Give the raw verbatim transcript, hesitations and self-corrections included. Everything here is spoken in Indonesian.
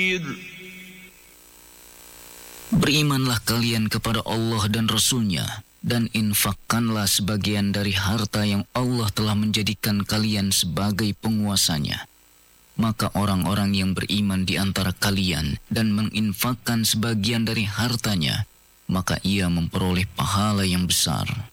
Berimanlah kalian kepada Allah dan Rasul-Nya, dan infakkanlah sebagian dari harta yang Allah telah menjadikan kalian sebagai penguasanya. Maka orang-orang yang beriman di antara kalian dan menginfakkan sebagian dari hartanya, maka ia memperoleh pahala yang besar.